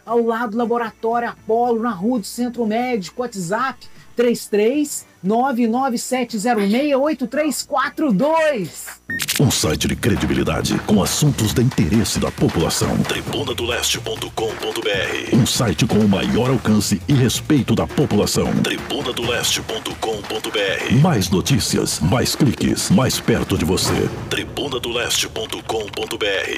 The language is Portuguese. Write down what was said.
ao lado do Laboratório Apolo, na Rua do Centro Médico. WhatsApp 33-99706-8342. Um site de credibilidade com assuntos de interesse da população. tribunadoleste.com.br. Um site com o maior alcance e respeito da população. tribunadoleste.com.br. Mais notícias, mais cliques, mais perto de você. tribunadoleste.com.br.